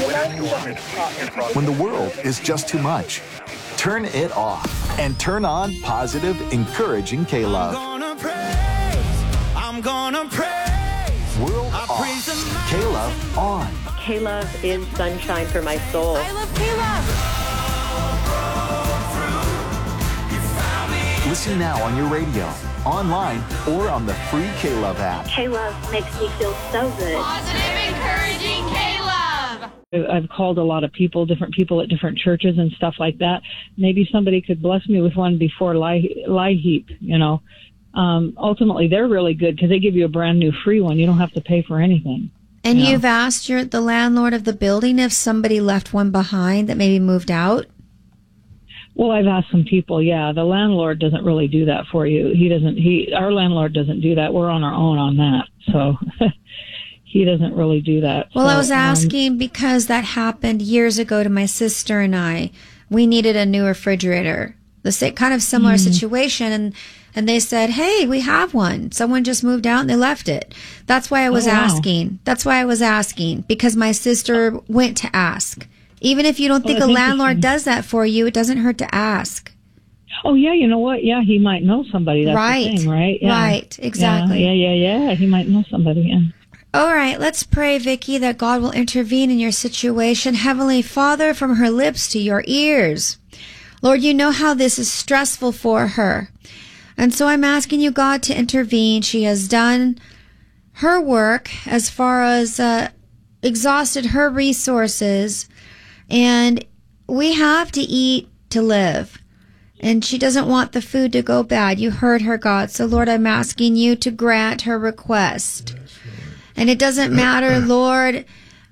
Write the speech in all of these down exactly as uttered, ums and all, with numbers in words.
When the world is just too much, turn it off and turn on positive, encouraging K-Love. I'm gonna praise, I'm gonna praise. World off, K-Love on. K-Love is sunshine for my soul. I love K-Love. Listen now on your radio, online, or on the free K-Love app. K-Love makes me feel so good. Positive, encouraging K-Love. I've called a lot of people, different people at different churches and stuff like that. Maybe somebody could bless me with one before Lie, Lie Heap, you know. Um, ultimately, they're really good because they give you a brand new free one. You don't have to pay for anything. And you know? You've asked your the landlord of the building if somebody left one behind that maybe moved out? Well, I've asked some people, yeah. The landlord doesn't really do that for you. He doesn't, he, our landlord doesn't do that. We're on our own on that. So he doesn't really do that. Well, so, I was asking um, because that happened years ago to my sister and I. We needed a new refrigerator. The same, kind of similar mm-hmm. situation. And, and they said, hey, we have one. Someone just moved out and they left it. That's why I was oh, wow. asking. That's why I was asking because my sister went to ask. Even if you don't think oh, a landlord does that for you, it doesn't hurt to ask. Oh, yeah, you know what? Yeah, he might know somebody. That's right. the thing, right? Yeah. Right, exactly. Yeah, yeah, yeah, yeah. He might know somebody, yeah. All right, let's pray, Vicki, that God will intervene in your situation. Heavenly Father, from her lips to your ears. Lord, you know how this is stressful for her. And so I'm asking you, God, to intervene. She has done her work as far as uh, exhausted her resources. And we have to eat to live. And she doesn't want the food to go bad. You heard her, God. So, Lord, I'm asking you to grant her request. And it doesn't matter, Lord,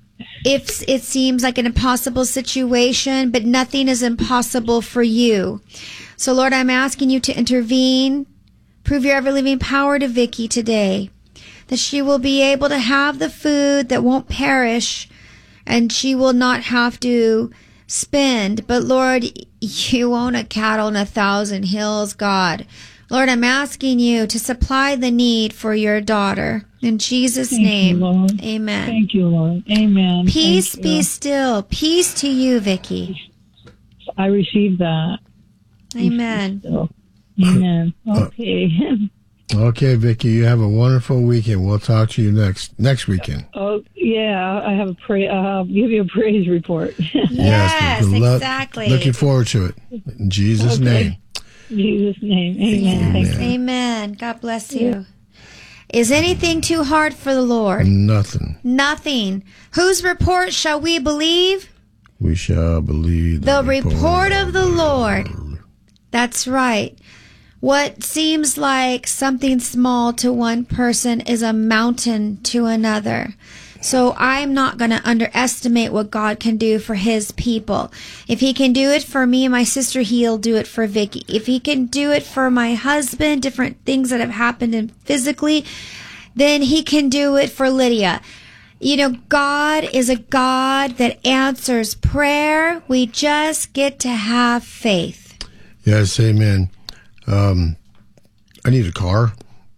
if it seems like an impossible situation, but nothing is impossible for you. So, Lord, I'm asking you to intervene. Prove your ever-living power to Vicki today. That she will be able to have the food that won't perish. And she will not have to spend. But Lord, you own a cattle on a thousand hills, God. Lord, I'm asking you to supply the need for your daughter. In Jesus' Thank name, you, Lord. Amen. Thank you, Lord. Amen. Peace Thank be you. still. Peace to you, Vicki. I received that. Amen. Amen. Okay. Okay, Vicki, you have a wonderful weekend. We'll talk to you next next weekend. Oh, yeah, I have a pra- uh, I'll give you a praise report. Yes, good luck. exactly. Looking forward to it. In Jesus' Okay. name. In Jesus' name. Amen. Thank you. Amen. God bless you. Is anything too hard for the Lord? Nothing. Nothing. Whose report shall we believe? We shall believe The report of the Lord. That's right. What seems like something small to one person is a mountain to another. So I'm not going to underestimate what God can do for his people. If he can do it for me and my sister, he'll do it for Vicki. If he can do it for my husband, different things that have happened in physically, then he can do it for Lydia. You know, God is a God that answers prayer. We just get to have faith. Yes, amen. Um, I need a car.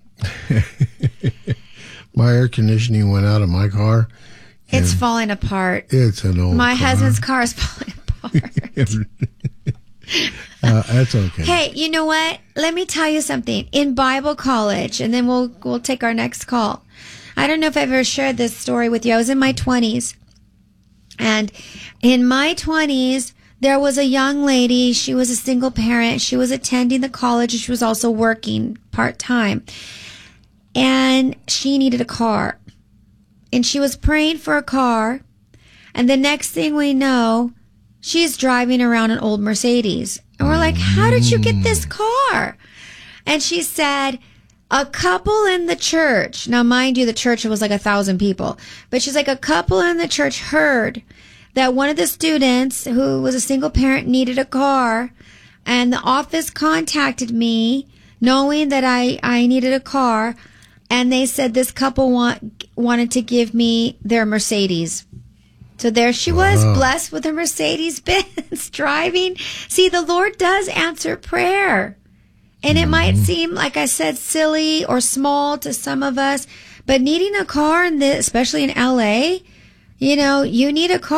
My air conditioning went out of my car. It's falling apart. It's an old My car. husband's car is falling apart. uh, that's okay. Hey, you know what? Let me tell you something. In Bible college, and then we'll we'll take our next call. I don't know if I've ever shared this story with you. I was in my twenties. And in my twenties, there was a young lady. She was a single parent. She was attending the college, and she was also working part-time. And she needed a car. And she was praying for a car. And the next thing we know, she's driving around an old Mercedes. And we're like, how did you get this car? And she said, a couple in the church. Now, mind you, the church was like a thousand people. But she's like, a couple in the church heard that one of the students who was a single parent needed a car. And the office contacted me knowing that I, I needed a car. And they said this couple want, wanted to give me their Mercedes. So there she was, Wow. blessed with a Mercedes-Benz driving. See, the Lord does answer prayer. And it might seem, like I said, silly or small to some of us, but needing a car, in the, especially in L A, you know, you need a car.